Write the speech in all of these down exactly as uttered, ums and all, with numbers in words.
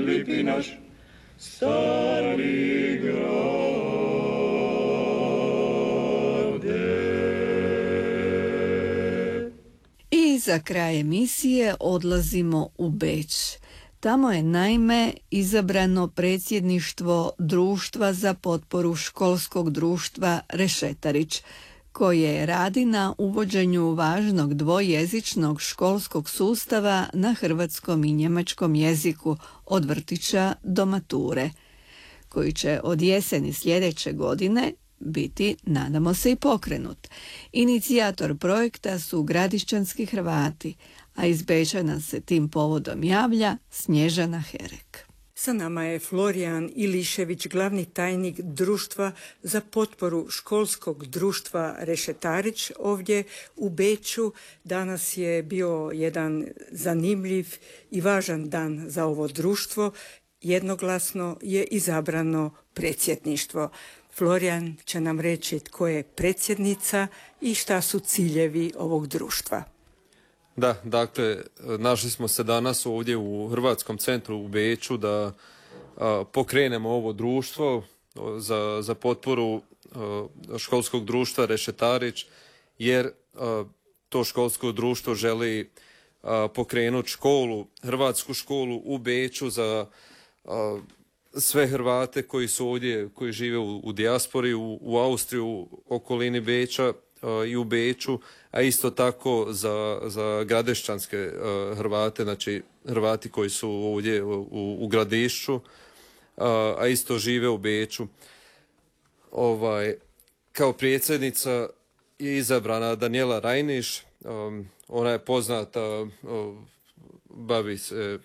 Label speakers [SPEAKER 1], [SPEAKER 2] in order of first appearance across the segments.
[SPEAKER 1] lipi naš stari grade.
[SPEAKER 2] I za kraj emisije odlazimo u Beč. Tamo je naime izabrano predsjedništvo Društva za potporu školskog društva Rešetarić, koje radi na uvođenju važnog dvojezičnog školskog sustava na hrvatskom i njemačkom jeziku od vrtića do mature, koji će od jeseni sljedeće godine biti, nadamo se, i pokrenut. Inicijator projekta su gradišćanski Hrvati, a iz Beča nam se tim povodom javlja Snježana Herek.
[SPEAKER 3] Sa nama je Florijan Ilišević, glavni tajnik Društva za potporu školskog društva Rešetarić ovdje u Beču. Danas je bio jedan zanimljiv i važan dan za ovo društvo. Jednoglasno je izabrano predsjedništvo. Florijan će nam reći tko je predsjednica i šta su ciljevi ovog društva.
[SPEAKER 4] Da, dakle, našli smo se danas ovdje u Hrvatskom centru u Beču da a, pokrenemo ovo društvo za, za potporu a, školskog društva Rešetarić, jer a, to školsko društvo želi a, pokrenuti školu, hrvatsku školu u Beču za a, sve Hrvate koji su ovdje, koji žive u, u dijaspori, u, u Austriji, u okolini Beča i u Beču, a isto tako za, za gradišćanske uh, Hrvate, znači Hrvati koji su ovdje u, u Gradišću, uh, a isto žive u Beču. Ovaj, kao predsjednica je izabrana Danijela Rajniš, um, ona je poznata, uh, bavi se...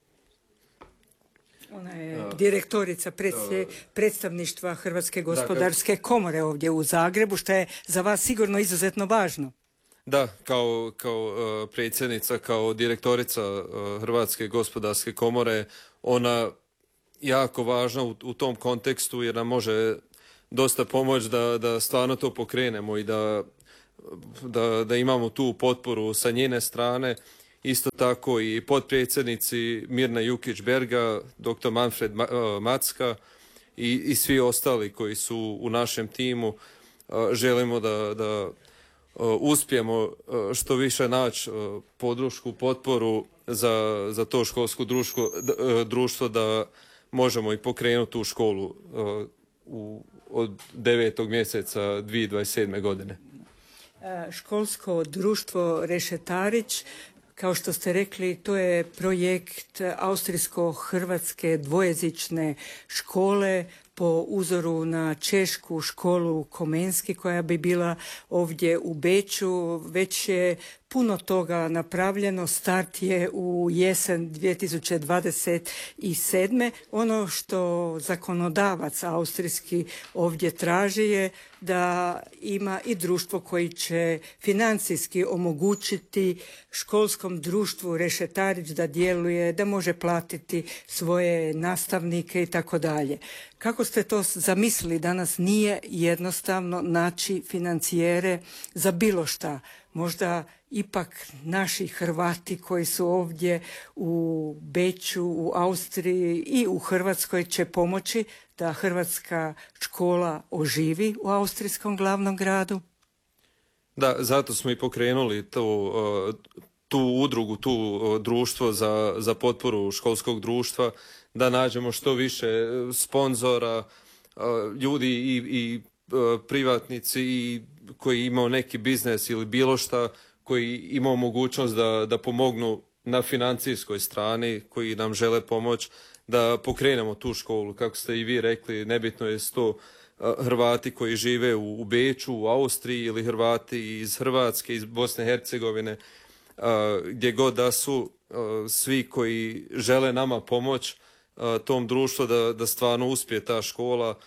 [SPEAKER 3] Ona je direktorica predstavništva, predstavništva Hrvatske gospodarske komore ovdje u Zagrebu, što je za vas sigurno izuzetno važno.
[SPEAKER 4] Da, kao, kao uh, predsjednica, kao direktorica uh, Hrvatske gospodarske komore, ona jako važna u, u tom kontekstu jer nam može dosta pomoći da, da stvarno to pokrenemo i da, da, da imamo tu potporu sa njene strane. Isto tako i potpredsjednici Mirna Jukić-Berga, doktor Manfred Macka i, i svi ostali koji su u našem timu. Želimo da, da uspijemo što više naći podršku, potporu za, za to školsko društvo, društvo da možemo i pokrenuti tu školu u, od devetog mjeseca dvije tisuće dvadeset sedme. godine.
[SPEAKER 3] Školsko društvo Rešetarić, kao što ste rekli, to je projekt austrijsko-hrvatske dvojezične škole po uzoru na češku školu Komenski koja bi bila ovdje u Beču. Već je puno toga napravljeno, start je u jesen dvije tisuće dvadeset sedme. Ono što zakonodavac austrijski ovdje traži je da ima i društvo koji će financijski omogućiti školskom društvu Rešetarić da djeluje, da može platiti svoje nastavnike i tako dalje. Kako ste to zamislili? Danas nije jednostavno naći financijere za bilo šta. Možda ipak naši Hrvati koji su ovdje u Beču, u Austriji i u Hrvatskoj će pomoći da hrvatska škola oživi u austrijskom glavnom gradu?
[SPEAKER 4] Da, zato smo i pokrenuli to, tu udrugu, tu društvo za, za potporu školskog društva, da nađemo što više sponzora, ljudi i, i privatnici i koji imaju neki biznes ili bilo šta, koji imaju mogućnost da, da pomognu na financijskoj strani, koji nam žele pomoći da pokrenemo tu školu. Kako ste i vi rekli, nebitno je sto Hrvati koji žive u, u Beču, u Austriji ili Hrvati iz Hrvatske, iz Bosne i Hercegovine, gdje god da su, svi koji žele nama pomoći tom društvu da, da stvarno uspije ta škola,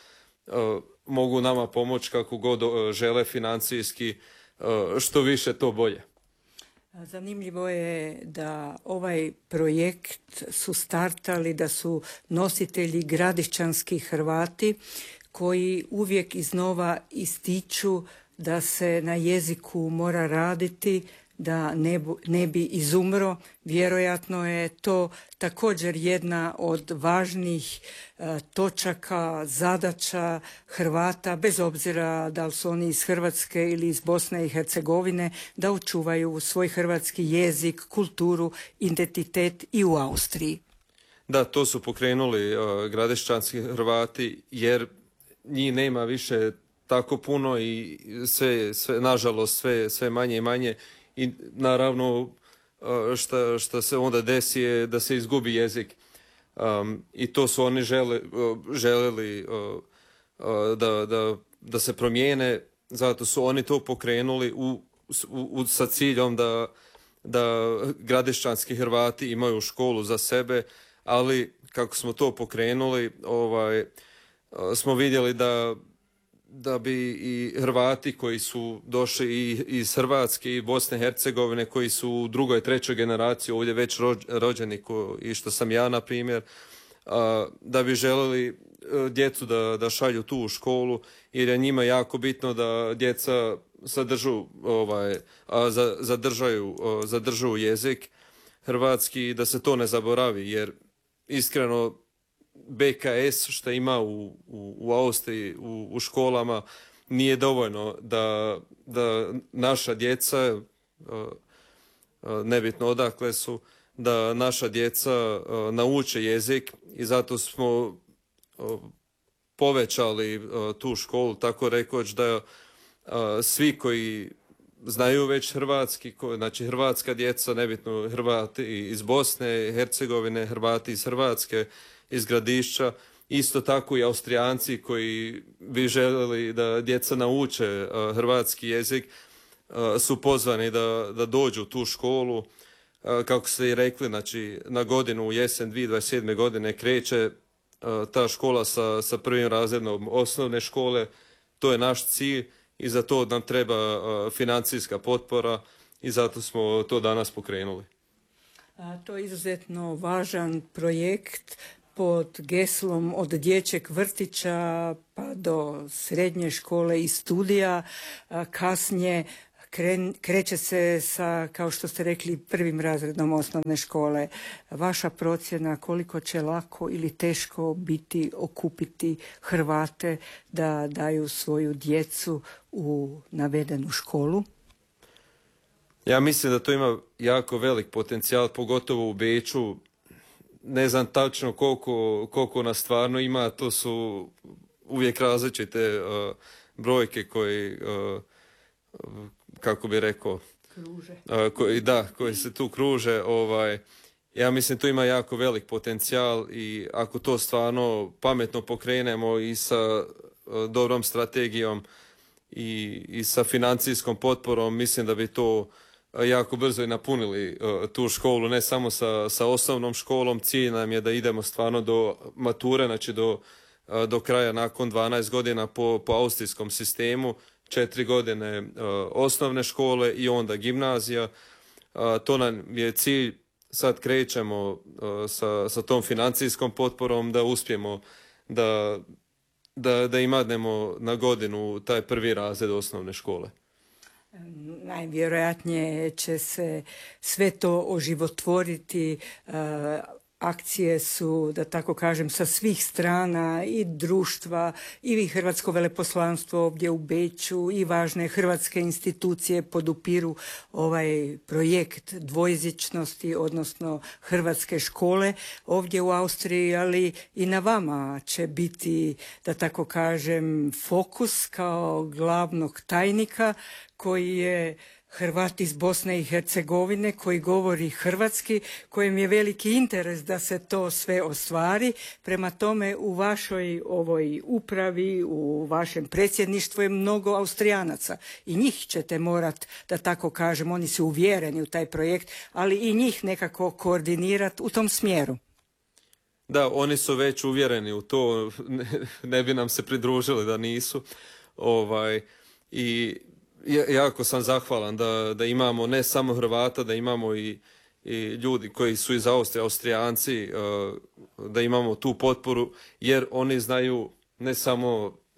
[SPEAKER 4] mogu nama pomoći kako god žele financijski, što više to bolje.
[SPEAKER 3] Zanimljivo je da ovaj projekt su startali, da su nositelji gradišćanski Hrvati koji uvijek iznova ističu da se na jeziku mora raditi, da ne, bu, ne bi izumro. Vjerojatno je to također jedna od važnih e, točaka, zadaća Hrvata, bez obzira da li su oni iz Hrvatske ili iz Bosne i Hercegovine, da očuvaju svoj hrvatski jezik, kulturu, identitet i u Austriji.
[SPEAKER 4] Da, to su pokrenuli uh, gradišćanski Hrvati, jer njih nema više tako puno i sve, sve nažalost, sve, sve manje i manje. I naravno, uh, šta, šta se onda desi je da se izgubi jezik. Um, I to su oni žele, uh, željeli uh, uh, da, da, da se promijene, zato su oni to pokrenuli u, u, u, sa ciljom da, da gradišćanski Hrvati imaju školu za sebe, ali kako smo to pokrenuli, ovaj, smo vidjeli da, da bi i Hrvati koji su došli i iz Hrvatske i Bosne i Hercegovine, koji su u drugoj, trećoj generaciji ovdje već rođeni, ko, i što sam ja, na primjer, da bi željeli djecu da, da šalju tu u školu, jer je njima jako bitno da djeca zadržu, ovaj, zadržaju, zadržu jezik hrvatski i da se to ne zaboravi, jer iskreno be ka es što ima u, u, u Austriji u, u školama nije dovoljno da, da naša djeca, nebitno odakle su, da naša djeca nauče jezik i zato smo povećali tu školu, tako rekoć da svi koji znaju već hrvatski, znači hrvatska djeca, nebitno Hrvati iz Bosne, Hercegovine, Hrvati iz Hrvatske, iz Gradišća, isto tako i Austrijanci koji bi željeli da djeca nauče hrvatski jezik, su pozvani da, da dođu u tu školu. Kako ste i rekli, znači na godinu u jesen dvije tisuće dvadeset sedme. godine kreće ta škola sa, sa prvim razredom osnovne škole, to je naš cilj. I za to nam treba uh, financijska potpora i zato smo to danas pokrenuli.
[SPEAKER 3] A, to je izuzetno važan projekt pod geslom od dječjeg vrtića pa do srednje škole i studija. A, kasnije kren, kreće se sa, kao što ste rekli, prvim razredom osnovne škole. Vaša procjena koliko će lako ili teško biti okupiti Hrvate da daju svoju djecu u navedenu školu?
[SPEAKER 4] Ja mislim da to ima jako velik potencijal, pogotovo u Beču. Ne znam tačno koliko, koliko nas stvarno ima, to su uvijek različite uh, brojke koje, uh, kako bi rekao,
[SPEAKER 3] kruže.
[SPEAKER 4] Uh, koji, da, koji se tu kruže. Ovaj, ja mislim to ima jako velik potencijal i ako to stvarno pametno pokrenemo i sa uh, dobrom strategijom i, i sa financijskom potporom, mislim da bi to jako brzo i napunili uh, tu školu, ne samo sa, sa osnovnom školom. Cilj nam je da idemo stvarno do mature, znači do, uh, do kraja nakon dvanaest godina po, po austrijskom sistemu, četiri godine uh, osnovne škole i onda gimnazija. Uh, to nam je cilj, sad krećemo uh, sa, sa tom financijskom potporom da uspijemo da, da, da imadnemo na godinu taj prvi razred osnovne škole.
[SPEAKER 3] Najvjerojatnije će se sve to oživotvoriti. Akcije su, da tako kažem, sa svih strana i društva i Hrvatsko veleposlanstvo ovdje u Beču i važne hrvatske institucije podupiru ovaj projekt dvojezičnosti, odnosno hrvatske škole ovdje u Austriji, ali i na vama će biti, da tako kažem, fokus kao glavnog tajnika koji je Hrvat iz Bosne i Hercegovine, koji govori hrvatski, kojem je veliki interes da se to sve ostvari. Prema tome, u vašoj ovoj upravi, u vašem predsjedništvu je mnogo Austrijanaca i njih ćete morat, da tako kažem, oni su uvjereni u taj projekt, ali i njih nekako koordinirati u tom smjeru.
[SPEAKER 4] Da, oni su već uvjereni u to, ne, ne bi nam se pridružili da nisu. Ovaj, i jako sam zahvalan da, da imamo ne samo Hrvata, da imamo i, i ljudi koji su iz Austrije, Austrijanci, da imamo tu potporu, jer oni znaju ne samo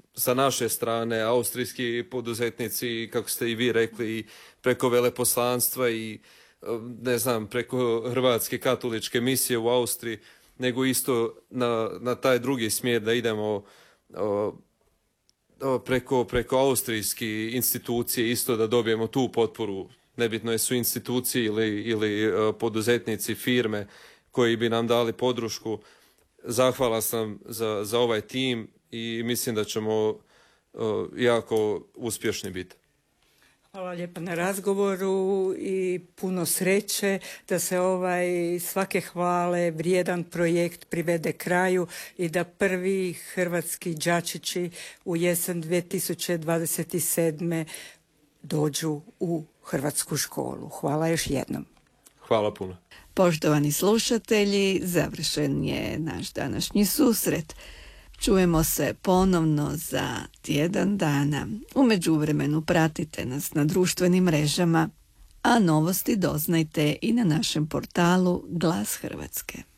[SPEAKER 4] sa naše strane, austrijski poduzetnici, kako ste i vi rekli, preko veleposlanstva i ne znam, preko Hrvatske katoličke misije u Austriji, nego isto na, na taj drugi smjer da idemo o, o, preko, preko austrijske institucije, isto da dobijemo tu potporu. Nebitno je su institucije ili, ili o, poduzetnici, firme koji bi nam dali podršku. Zahvalan sam za, za ovaj tim i mislim da ćemo o, jako uspješni biti.
[SPEAKER 3] Hvala lijepa na razgovoru i puno sreće da se ovaj svake hvale vrijedan projekt privede kraju i da prvi hrvatski đačići u jesen dvije tisuće dvadeset sedme dođu u hrvatsku školu. Hvala još jednom.
[SPEAKER 4] Hvala puno.
[SPEAKER 2] Poštovani slušatelji, završen je naš današnji susret. Čujemo se ponovno za tjedan dana. U međuvremenu pratite nas na društvenim mrežama, a novosti doznajte i na našem portalu Glas Hrvatske.